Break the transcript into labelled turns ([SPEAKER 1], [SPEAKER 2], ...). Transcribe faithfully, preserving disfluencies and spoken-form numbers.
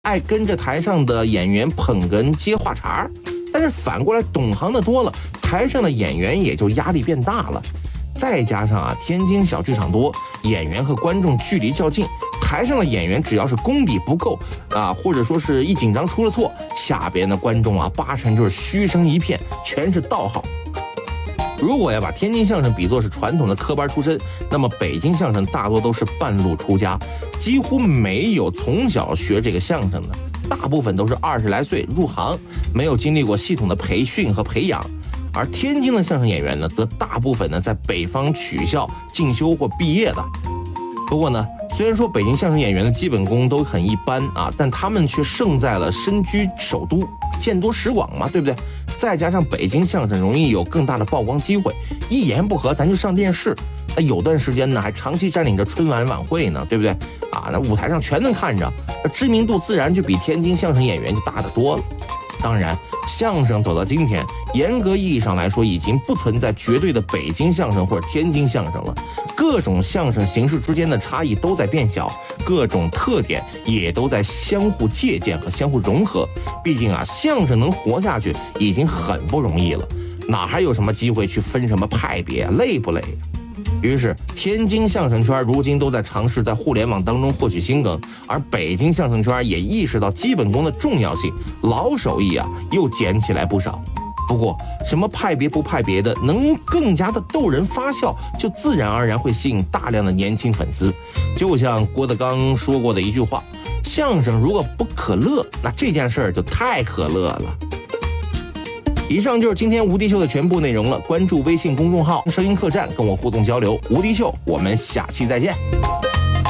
[SPEAKER 1] 爱跟着台上的演员捧哏接话茬，但是反过来懂行的多了，台上的演员也就压力变大了。再加上啊，天津小剧场多，演员和观众距离较近，台上的演员只要是功底不够啊，或者说是一紧张出了错，下边的观众啊，八成就是嘘声一片，全是道号。如果要把天津相声比作是传统的科班出身，那么北京相声大多都是半路出家，几乎没有从小学这个相声的，大部分都是二十来岁入行，没有经历过系统的培训和培养。而天津的相声演员呢，则大部分呢在北方曲校进修或毕业的。不过呢，虽然说北京相声演员的基本功都很一般啊，但他们却胜在了身居首都，见多识广嘛，对不对？再加上北京相声容易有更大的曝光机会，一言不合咱就上电视。那有段时间呢，还长期占领着春晚晚会呢，对不对？啊，那舞台上全能看着，那知名度自然就比天津相声演员就大得多了。当然，相声走到今天，严格意义上来说，已经不存在绝对的北京相声或者天津相声了。各种相声形式之间的差异都在变小，各种特点也都在相互借鉴和相互融合。毕竟啊，相声能活下去已经很不容易了，哪还有什么机会去分什么派别，累不累？于是，天津相声圈如今都在尝试在互联网当中获取新梗，而北京相声圈也意识到基本功的重要性，老手艺啊又捡起来不少。不过，什么派别不派别的，能更加的逗人发笑，就自然而然会吸引大量的年轻粉丝。就像郭德纲说过的一句话：“相声如果不可乐，那这件事儿就太可乐了。”以上就是今天无敌秀的全部内容了。关注微信公众号“声音客栈”，跟我互动交流。无敌秀，我们下期再见。